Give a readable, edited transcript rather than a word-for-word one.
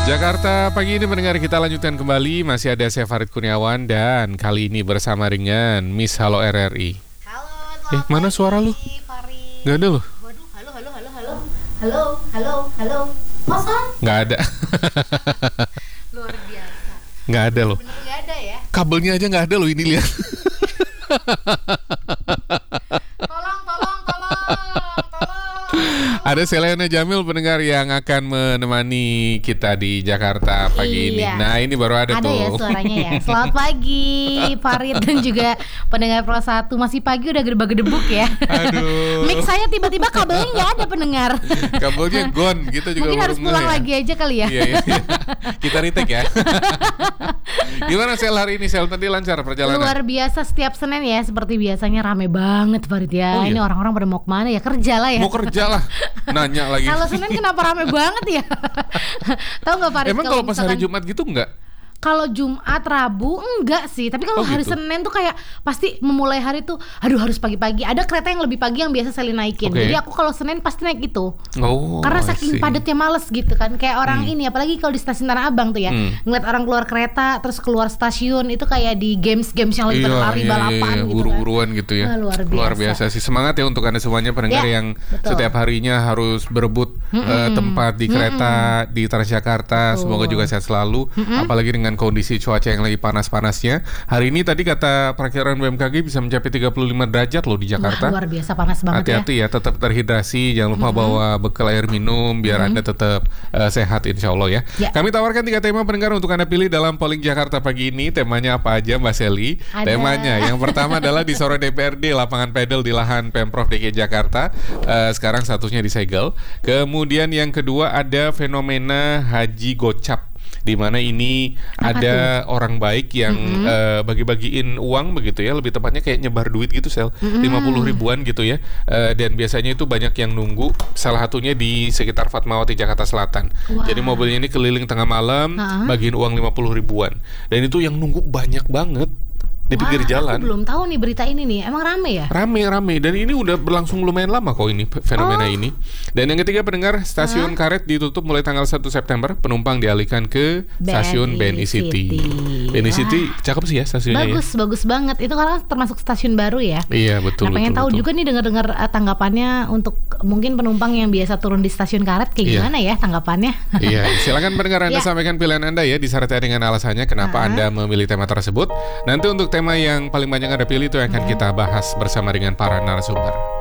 Jakarta pagi ini mendengar kita lanjutkan kembali. Masih ada saya Farid Kurniawan dan kali ini bersama dengan Miss Halo RRI. Halo, mana suara lu? Farid. Gak ada loh. Waduh, halo. Kosong? Gak ada. Luar biasa. Gak ada loh. Bener gak ada ya? Kabelnya aja gak ada loh ini, lihat. Tolong. Ada Selena Jamil pendengar yang akan menemani kita di Jakarta pagi ini. Iya. Nah ini baru ada tuh. Ada ya suaranya ya. Selamat pagi Farid dan juga pendengar Pro 1. Masih pagi udah gedebak-gedebuk ya. Aduh. Mix saya tiba-tiba kabelnya gak ada pendengar. Kabelnya gone, kita juga Mungkin baru harus pulang ngeh ya. lagi aja kali ya. Iya. Kita retake ya. Gimana Sel hari ini Sel? Tadi lancar perjalanan? Luar biasa, setiap Senin ya. Seperti biasanya rame banget Farid ya. Oh, iya? Ini orang-orang pada mau kemana ya? Kerja lah ya. Mau kerja lah. Nanya lagi. Kalau Senin kenapa rame banget ya? Tahu nggak Farid? Emang kalau pas hari Jumat gitu enggak? Kalau Jumat, Rabu enggak sih. Tapi kalau hari gitu? Senin tuh kayak pasti memulai hari tuh, aduh harus pagi-pagi. Ada kereta yang lebih pagi yang biasa Sally naikin. Oke. Jadi aku kalau Senin pasti naik itu. Oh. Karena I saking see. padatnya males gitu kan. Kayak orang ini, apalagi kalau di stasiun Tanah Abang tuh ya, ngeliat orang keluar kereta terus keluar stasiun itu kayak di games yang lagi pada lari balapan gitu kan. Buru-buruan gitu ya. Wah, luar Luar biasa. biasa sih. Semangat ya untuk Anda semuanya pendengar Ya, yang betul. setiap harinya harus berebut tempat di kereta di Transjakarta. Betul. Semoga juga sehat selalu. Apalagi dengan kondisi cuaca yang lagi panas-panasnya. Hari ini tadi kata perakiran BMKG bisa mencapai 35 derajat loh di Jakarta. Wah, luar biasa panas banget Hati-hati ya, tetap terhidrasi. Jangan lupa bawa bekal air minum biar Anda tetap sehat insya Allah ya. Ya. Kami tawarkan 3 tema pendengar untuk Anda pilih dalam polling Jakarta pagi ini. Temanya apa aja Mbak Sally? Ada. Temanya yang pertama adalah di sore DPRD, lapangan pedal di lahan Pemprov DKI Jakarta. Sekarang statusnya disegel. Kemudian yang kedua ada fenomena haji gocap, di mana ini Apa ada orang baik yang bagi-bagiin uang begitu ya, lebih tepatnya kayak nyebar duit gitu Sel, 50 ribuan gitu ya. Dan biasanya itu banyak yang nunggu, salah satunya di sekitar Fatmawati Jakarta Selatan. Wah. Jadi mobilnya ini keliling tengah malam bagiin uang 50 ribuan, dan itu yang nunggu banyak banget di pinggir jalan. Aku belum tahu nih berita ini nih. Emang rame ya? Rame dan ini udah berlangsung lumayan lama kok ini fenomena ini. Dan yang ketiga pendengar, stasiun karet ditutup mulai tanggal 1 September, penumpang dialihkan ke stasiun BNI City. BNI City cakep sih ya stasiunnya ya. Bagus banget. Itu karena termasuk stasiun baru ya. Iya betul. Nah, pengen betul, tahu betul. juga nih dengar tanggapannya untuk mungkin penumpang yang biasa turun di stasiun karet kayak Iya. gimana ya tanggapannya? Iya, silakan pendengar Anda Ya. sampaikan pilihan Anda ya, disertai dengan alasannya kenapa Anda memilih tema tersebut. Nanti untuk tema yang paling banyak Anda pilih itu yang akan kita bahas bersama dengan para narasumber.